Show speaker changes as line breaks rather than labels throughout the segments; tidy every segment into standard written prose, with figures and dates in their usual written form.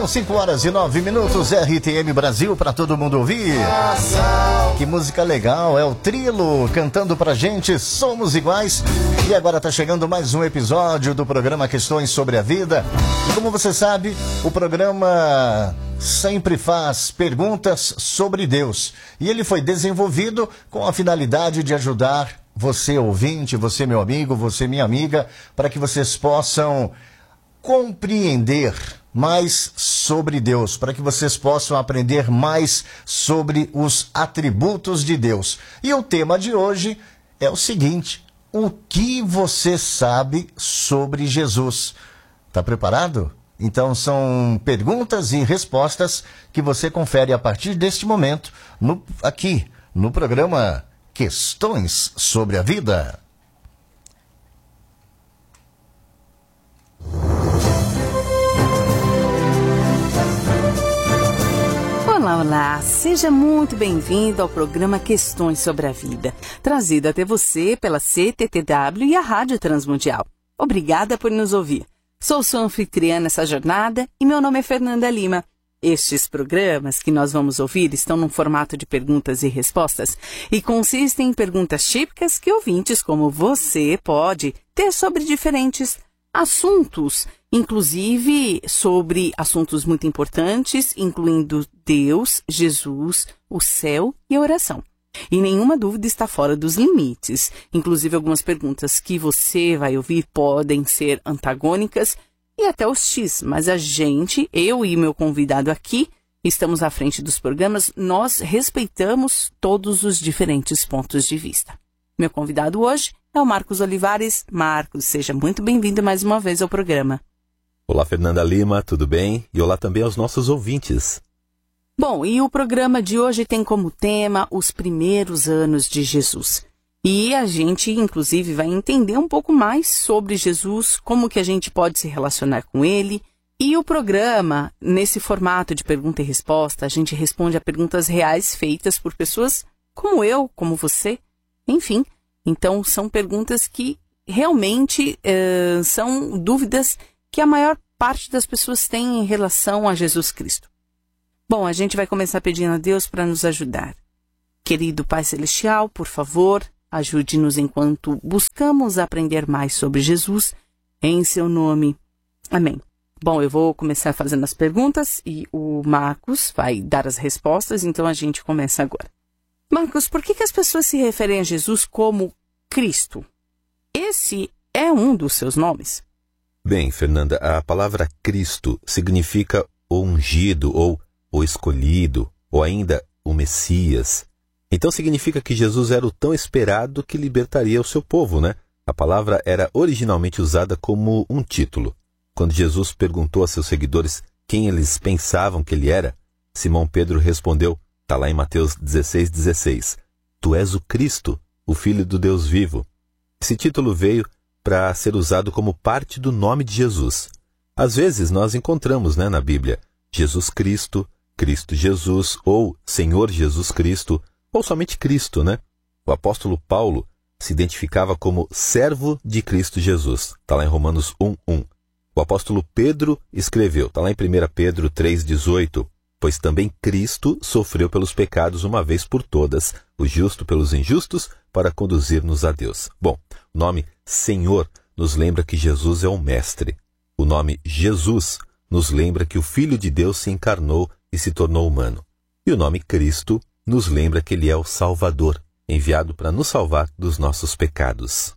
São 5h09, RTM Brasil, para todo mundo ouvir. Que música legal, é o Trilo cantando pra gente, Somos Iguais. E agora tá chegando mais um episódio do programa Questões sobre a Vida. E como você sabe, o programa sempre faz perguntas sobre Deus. E ele foi desenvolvido com a finalidade de ajudar você, ouvinte, você, meu amigo, você, minha amiga, para que vocês possam compreender mais sobre Deus, para que vocês possam aprender mais sobre os atributos de Deus. E o tema de hoje é o seguinte: o que você sabe sobre Jesus? Tá preparado? Então são perguntas e respostas que você confere a partir deste momento, aqui no programa Questões sobre a Vida.
Olá, seja muito bem-vindo ao programa Questões sobre a Vida, trazido até você pela CTTW e a Rádio Transmundial. Obrigada por nos ouvir. Sou sua anfitriã nessa jornada e meu nome é Fernanda Lima. Estes programas que nós vamos ouvir estão num formato de perguntas e respostas e consistem em perguntas típicas que ouvintes como você pode ter sobre diferentes assuntos, inclusive sobre assuntos muito importantes, incluindo Deus, Jesus, o céu e a oração. E nenhuma dúvida está fora dos limites. Inclusive, algumas perguntas que você vai ouvir podem ser antagônicas e até hostis, mas eu e meu convidado aqui, estamos à frente dos programas, nós respeitamos todos os diferentes pontos de vista. Meu convidado hoje é o Marcos Olivares. Marcos, seja muito bem-vindo mais uma vez ao programa.
Olá, Fernanda Lima, tudo bem? E olá também aos nossos ouvintes.
Bom, e o programa de hoje tem como tema os primeiros anos de Jesus. E a gente, inclusive, vai entender um pouco mais sobre Jesus, como que a gente pode se relacionar com ele. E o programa, nesse formato de pergunta e resposta, a gente responde a perguntas reais feitas por pessoas como eu, como você, enfim. Então, são perguntas que realmente são dúvidas que a maior parte das pessoas tem em relação a Jesus Cristo. Bom, a gente vai começar pedindo a Deus para nos ajudar. Querido Pai Celestial, por favor, ajude-nos enquanto buscamos aprender mais sobre Jesus, em seu nome. Amém. Bom, eu vou começar fazendo as perguntas e o Marcos vai dar as respostas, então a gente começa agora. Marcos, por que as pessoas se referem a Jesus como Cristo? Esse é um dos seus nomes?
Bem, Fernanda, a palavra Cristo significa o ungido, ou o escolhido, ou ainda o Messias. Então significa que Jesus era o tão esperado que libertaria o seu povo, né? A palavra era originalmente usada como um título. Quando Jesus perguntou a seus seguidores quem eles pensavam que ele era, Simão Pedro respondeu, está lá em Mateus 16:16, Tu és o Cristo, o Filho do Deus vivo. Esse título veio para ser usado como parte do nome de Jesus. Às vezes nós encontramos, na Bíblia, Jesus Cristo, Cristo Jesus, ou Senhor Jesus Cristo, ou somente Cristo, O apóstolo Paulo se identificava como servo de Cristo Jesus. Está lá em Romanos 1:1. O apóstolo Pedro escreveu, está lá em 1 Pedro 3:18, pois também Cristo sofreu pelos pecados uma vez por todas, o justo pelos injustos, para conduzir-nos a Deus. Bom, o nome Senhor nos lembra que Jesus é o Mestre. O nome Jesus nos lembra que o Filho de Deus se encarnou e se tornou humano. E o nome Cristo nos lembra que ele é o Salvador, enviado para nos salvar dos nossos pecados.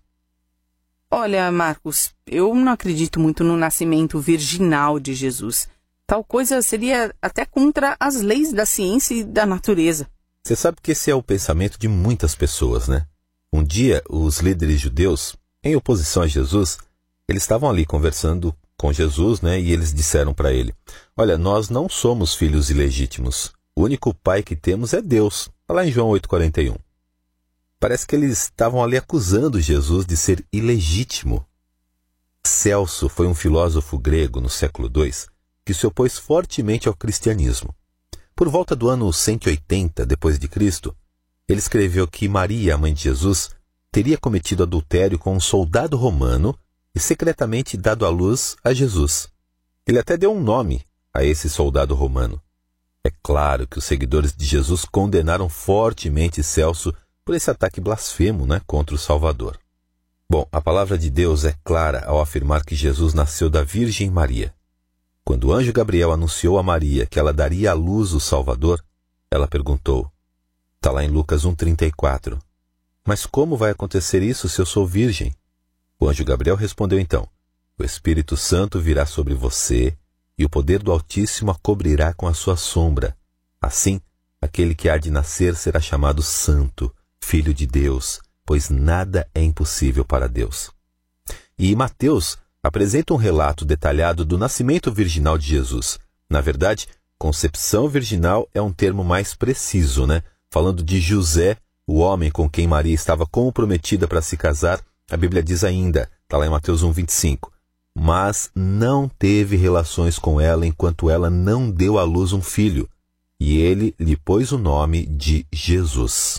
Olha, Marcos, eu não acredito muito no nascimento virginal de Jesus. Tal coisa seria até contra as leis da ciência e da natureza.
Você sabe que esse é o pensamento de muitas pessoas, Um dia, os líderes judeus, em oposição a Jesus, eles estavam ali conversando com Jesus, e eles disseram para ele, olha, nós não somos filhos ilegítimos. O único pai que temos é Deus. Está lá em João 8:41. Parece que eles estavam ali acusando Jesus de ser ilegítimo. Celso foi um filósofo grego no século II que se opôs fortemente ao cristianismo. Por volta do ano 180 d.C., ele escreveu que Maria, a mãe de Jesus, teria cometido adultério com um soldado romano e secretamente dado à luz a Jesus. Ele até deu um nome, a esse soldado romano. É claro que os seguidores de Jesus condenaram fortemente Celso por esse ataque blasfemo, contra o Salvador. Bom, a palavra de Deus é clara ao afirmar que Jesus nasceu da Virgem Maria. Quando o anjo Gabriel anunciou a Maria que ela daria à luz o Salvador, ela perguntou, está lá em Lucas 1,34, mas como vai acontecer isso se eu sou virgem? O anjo Gabriel respondeu então, o Espírito Santo virá sobre você e o poder do Altíssimo a cobrirá com a sua sombra. Assim, aquele que há de nascer será chamado Santo, Filho de Deus, pois nada é impossível para Deus. E Mateus apresenta um relato detalhado do nascimento virginal de Jesus. Na verdade, concepção virginal é um termo mais preciso, Falando de José, o homem com quem Maria estava comprometida para se casar, a Bíblia diz ainda, está lá em Mateus 1,25, mas não teve relações com ela enquanto ela não deu à luz um filho, e ele lhe pôs o nome de Jesus.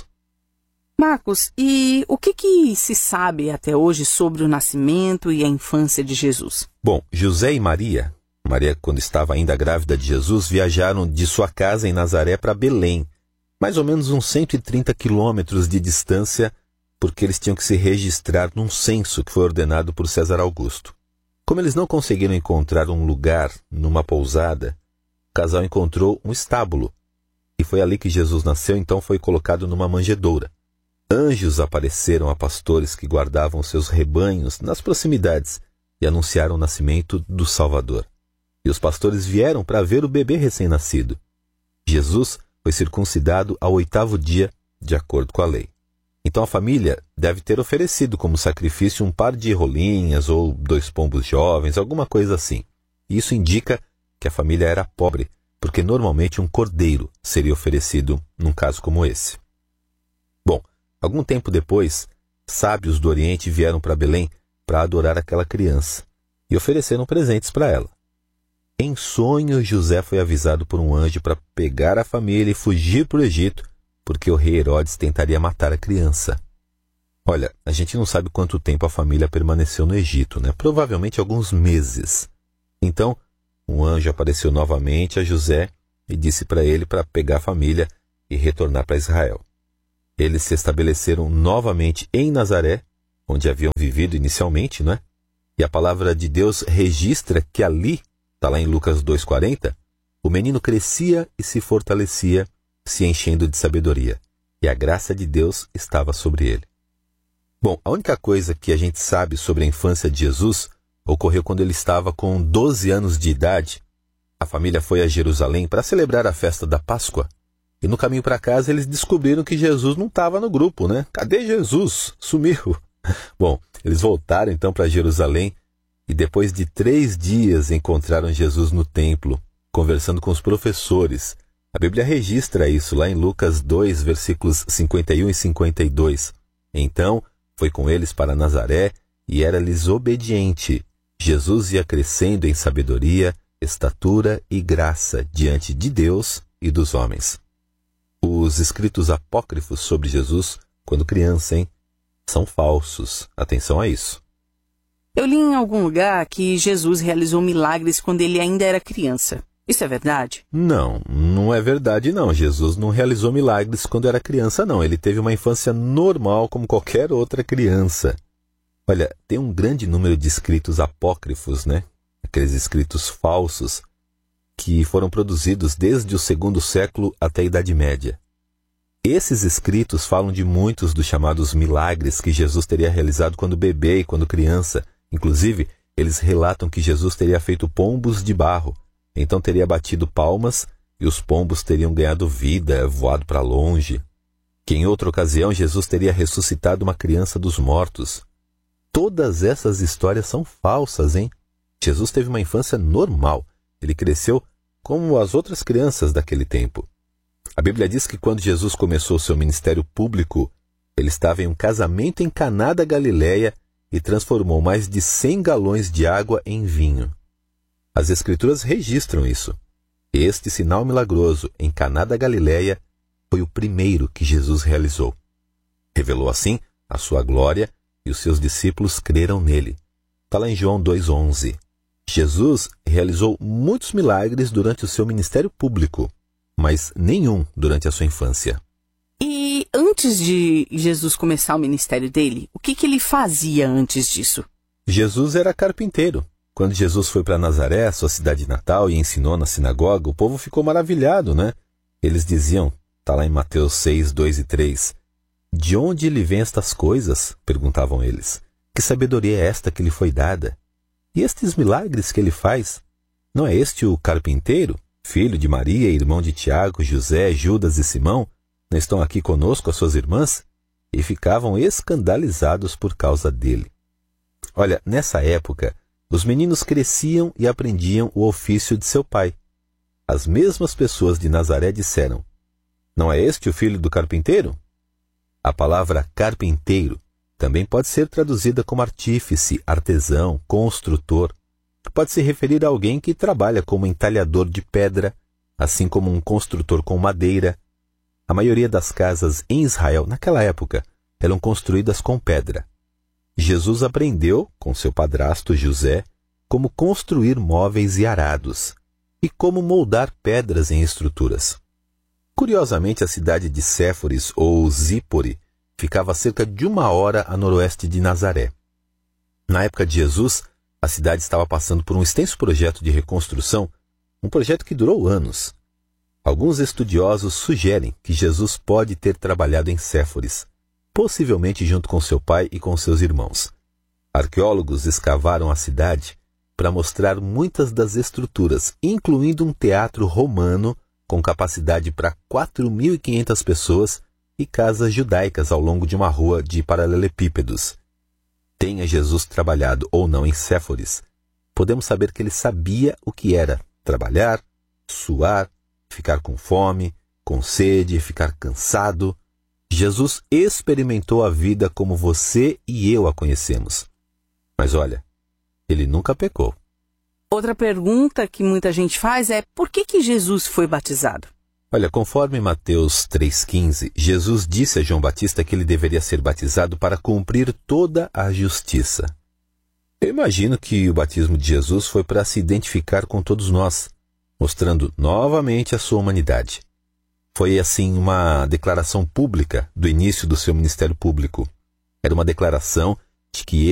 Marcos, e o que se sabe até hoje sobre o nascimento e a infância de Jesus?
Bom, José e Maria, quando estava ainda grávida de Jesus, viajaram de sua casa em Nazaré para Belém, mais ou menos uns 130 quilômetros de distância, porque eles tinham que se registrar num censo que foi ordenado por César Augusto. Como eles não conseguiram encontrar um lugar numa pousada, o casal encontrou um estábulo, e foi ali que Jesus nasceu, então foi colocado numa manjedoura. Anjos apareceram a pastores que guardavam seus rebanhos nas proximidades e anunciaram o nascimento do Salvador. E os pastores vieram para ver o bebê recém-nascido. Jesus foi circuncidado ao 8º dia, de acordo com a lei. Então a família deve ter oferecido como sacrifício um par de rolinhas ou 2 pombos jovens, alguma coisa assim. E isso indica que a família era pobre, porque normalmente um cordeiro seria oferecido num caso como esse. Bom, algum tempo depois, sábios do Oriente vieram para Belém para adorar aquela criança e ofereceram presentes para ela. Em sonho, José foi avisado por um anjo para pegar a família e fugir para o Egito, porque o rei Herodes tentaria matar a criança. Olha, a gente não sabe quanto tempo a família permaneceu no Egito, Provavelmente alguns meses. Então, um anjo apareceu novamente a José e disse para ele para pegar a família e retornar para Israel. Eles se estabeleceram novamente em Nazaré, onde haviam vivido inicialmente, E a palavra de Deus registra que ali, está lá em Lucas 2,40, o menino crescia e se fortalecia, se enchendo de sabedoria, e a graça de Deus estava sobre ele. Bom, a única coisa que a gente sabe sobre a infância de Jesus ocorreu quando ele estava com 12 anos de idade. A família foi a Jerusalém para celebrar a festa da Páscoa, e no caminho para casa eles descobriram que Jesus não estava no grupo, Cadê Jesus? Sumiu. Bom, eles voltaram então para Jerusalém e depois de 3 dias encontraram Jesus no templo, conversando com os professores. A Bíblia registra isso lá em Lucas 2, versículos 51 e 52. Então, foi com eles para Nazaré e era-lhes obediente. Jesus ia crescendo em sabedoria, estatura e graça diante de Deus e dos homens. Os escritos apócrifos sobre Jesus, quando criança, são falsos. Atenção a isso.
Eu li em algum lugar que Jesus realizou milagres quando ele ainda era criança. Isso é verdade?
Não é verdade não. Jesus não realizou milagres quando era criança não. Ele teve uma infância normal como qualquer outra criança. Olha, tem um grande número de escritos apócrifos, Aqueles escritos falsos que foram produzidos desde o 2º século até a Idade Média. Esses escritos falam de muitos dos chamados milagres que Jesus teria realizado quando bebê e quando criança. Inclusive, eles relatam que Jesus teria feito pombos de barro. Então teria batido palmas e os pombos teriam ganhado vida, voado para longe. Que em outra ocasião Jesus teria ressuscitado uma criança dos mortos. Todas essas histórias são falsas, Jesus teve uma infância normal. Ele cresceu como as outras crianças daquele tempo. A Bíblia diz que quando Jesus começou seu ministério público, ele estava em um casamento em Caná da Galileia e transformou mais de 100 galões de água em vinho. As Escrituras registram isso. Este sinal milagroso em Caná da Galileia foi o primeiro que Jesus realizou. Revelou assim a sua glória e os seus discípulos creram nele. Está lá em João 2,11. Jesus realizou muitos milagres durante o seu ministério público, mas nenhum durante a sua infância.
E antes de Jesus começar o ministério dele, o que ele fazia antes disso?
Jesus era carpinteiro. Quando Jesus foi para Nazaré, sua cidade natal, e ensinou na sinagoga, o povo ficou maravilhado, né? Eles diziam, está lá em Mateus 6, 2 e 3, de onde lhe vêm estas coisas? Perguntavam eles. Que sabedoria é esta que lhe foi dada? E estes milagres que ele faz? Não é este o carpinteiro, filho de Maria, irmão de Tiago, José, Judas e Simão? Não estão aqui conosco as suas irmãs? E ficavam escandalizados por causa dele. Olha, nessa época, os meninos cresciam e aprendiam o ofício de seu pai. As mesmas pessoas de Nazaré disseram, não é este o filho do carpinteiro? A palavra carpinteiro também pode ser traduzida como artífice, artesão, construtor. Pode se referir a alguém que trabalha como entalhador de pedra, assim como um construtor com madeira. A maioria das casas em Israel, naquela época, eram construídas com pedra. Jesus aprendeu, com seu padrasto José, como construir móveis e arados, e como moldar pedras em estruturas. Curiosamente, a cidade de Séforis, ou Zípore, ficava a cerca de 1 hora a noroeste de Nazaré. Na época de Jesus, a cidade estava passando por um extenso projeto de reconstrução, um projeto que durou anos. Alguns estudiosos sugerem que Jesus pode ter trabalhado em Séforis, possivelmente junto com seu pai e com seus irmãos. Arqueólogos escavaram a cidade para mostrar muitas das estruturas, incluindo um teatro romano com capacidade para 4.500 pessoas e casas judaicas ao longo de uma rua de paralelepípedos. Tenha Jesus trabalhado ou não em Séforis, podemos saber que ele sabia o que era trabalhar, suar, ficar com fome, com sede, ficar cansado. Jesus experimentou a vida como você e eu a conhecemos. Mas olha, ele nunca pecou.
Outra pergunta que muita gente faz é por que Jesus foi batizado?
Olha, conforme Mateus 3,15, Jesus disse a João Batista que ele deveria ser batizado para cumprir toda a justiça. Eu imagino que o batismo de Jesus foi para se identificar com todos nós, mostrando novamente a sua humanidade. Foi, assim, uma declaração pública do início do seu ministério público. Era uma declaração de que